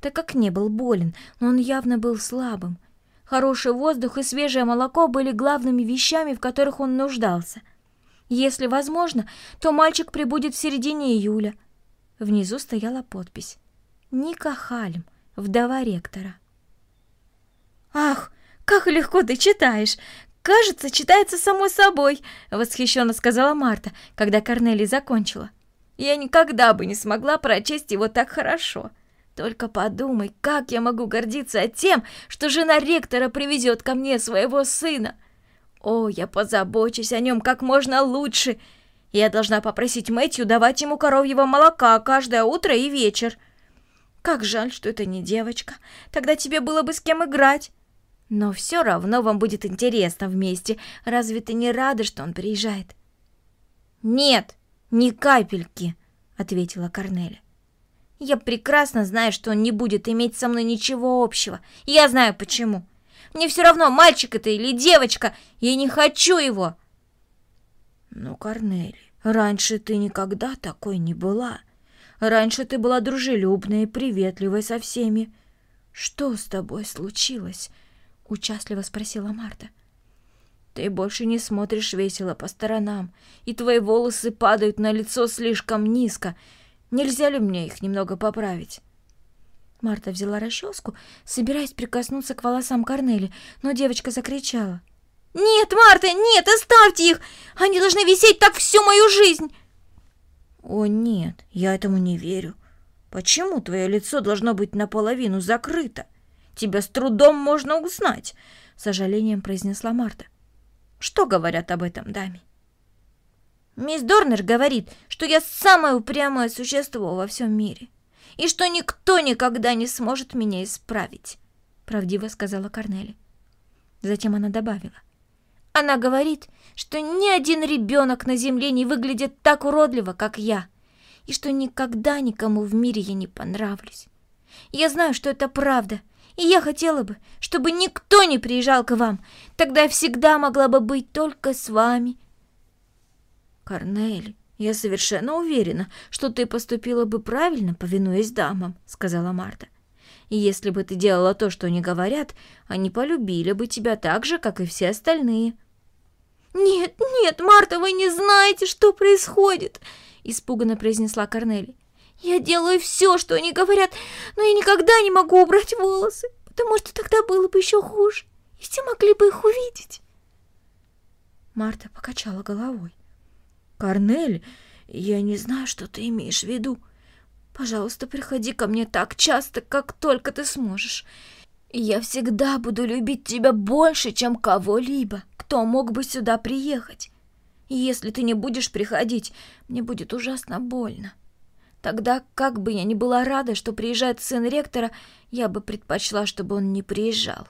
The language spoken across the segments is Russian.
так как не был болен, но он явно был слабым. Хороший воздух и свежее молоко были главными вещами, в которых он нуждался. Если возможно, то мальчик прибудет в середине июля. Внизу стояла подпись: Ника Хальм, вдова ректора. «Ах, как легко ты читаешь! Кажется, читается само собой!» — восхищенно сказала Марта, когда Корнелия закончила. «Я никогда бы не смогла прочесть его так хорошо. Только подумай, как я могу гордиться тем, что жена ректора привезет ко мне своего сына. О, я позабочусь о нем как можно лучше. Я должна попросить Мэтью давать ему коровьего молока каждое утро и вечер. Как жаль, что это не девочка. Тогда тебе было бы с кем играть. Но все равно вам будет интересно вместе. Разве ты не рада, что он приезжает?» «Нет, ни капельки», — ответила Корнелия. «Я прекрасно знаю, что он не будет иметь со мной ничего общего. Я знаю почему. Мне все равно, мальчик это или девочка. Я не хочу его». «Ну, Корнелия, раньше ты никогда такой не была. Раньше ты была дружелюбной и приветливой со всеми. Что с тобой случилось?» — участливо спросила Марта. «Ты больше не смотришь весело по сторонам, и твои волосы падают на лицо слишком низко. Нельзя ли мне их немного поправить?» Марта взяла расческу, собираясь прикоснуться к волосам Корнелии, но девочка закричала: «Нет, Марта, нет, оставьте их! Они должны висеть так всю мою жизнь!» «О, нет, я этому не верю. Почему твое лицо должно быть наполовину закрыто? Тебя с трудом можно узнать», — с сожалением произнесла Марта. «Что говорят об этом даме?» «Мисс Дорнер говорит, что я самое упрямое существо во всем мире, и что никто никогда не сможет меня исправить», — правдиво сказала Корнелия. Затем она добавила: «Она говорит, что ни один ребенок на земле не выглядит так уродливо, как я, и что никогда никому в мире я не понравлюсь. Я знаю, что это правда, и я хотела бы, чтобы никто не приезжал к вам. Тогда я всегда могла бы быть только с вами». «Корнелия, я совершенно уверена, что ты поступила бы правильно, повинуясь дамам», — сказала Марта. «И если бы ты делала то, что они говорят, они полюбили бы тебя так же, как и все остальные». «Нет, нет, Марта, вы не знаете, что происходит», — испуганно произнесла Корнелия. «Я делаю все, что они говорят, но я никогда не могу убрать волосы, потому что тогда было бы еще хуже, и все могли бы их увидеть». Марта покачала головой. «Корнелия, я не знаю, что ты имеешь в виду. Пожалуйста, приходи ко мне так часто, как только ты сможешь. И я всегда буду любить тебя больше, чем кого-либо, кто мог бы сюда приехать. И если ты не будешь приходить, мне будет ужасно больно. Тогда, как бы я ни была рада, что приезжает сын ректора, я бы предпочла, чтобы он не приезжал».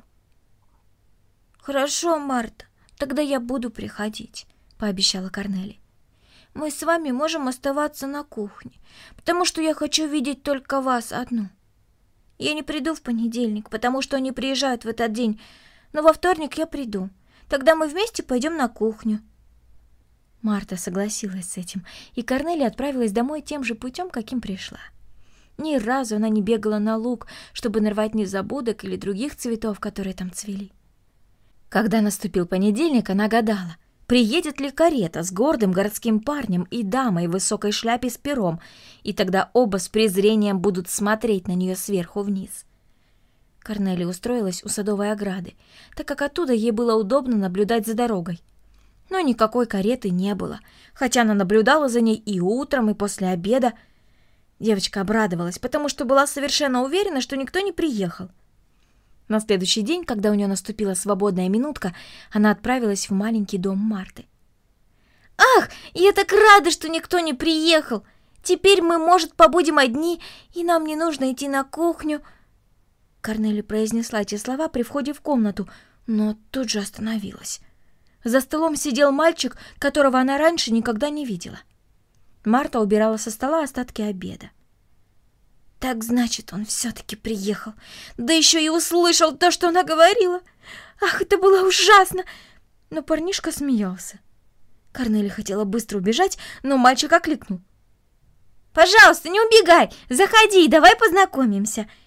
«Хорошо, Марта, тогда я буду приходить», — пообещала Корнелия. «Мы с вами можем оставаться на кухне, потому что я хочу видеть только вас одну. Я не приду в понедельник, потому что они приезжают в этот день, но во вторник я приду. Тогда мы вместе пойдем на кухню». Марта согласилась с этим, и Корнелия отправилась домой тем же путем, каким пришла. Ни разу она не бегала на луг, чтобы нарвать незабудок или других цветов, которые там цвели. Когда наступил понедельник, она гадала, приедет ли карета с гордым городским парнем и дамой в высокой шляпе с пером, и тогда оба с презрением будут смотреть на нее сверху вниз. Корнелия устроилась у садовой ограды, так как оттуда ей было удобно наблюдать за дорогой. Но никакой кареты не было, хотя она наблюдала за ней и утром, и после обеда. Девочка обрадовалась, потому что была совершенно уверена, что никто не приехал. На следующий день, когда у нее наступила свободная минутка, она отправилась в маленький дом Марты. «Ах, я так рада, что никто не приехал! Теперь мы, может, побудем одни, и нам не нужно идти на кухню». Корнелия произнесла эти слова при входе в комнату, но тут же остановилась. За столом сидел мальчик, которого она раньше никогда не видела. Марта убирала со стола остатки обеда. «Так значит, он все-таки приехал, да еще и услышал то, что она говорила. Ах, это было ужасно!» Но парнишка смеялся. Корнелия хотела быстро убежать, но мальчик окликнул: «Пожалуйста, не убегай, заходи, давай познакомимся.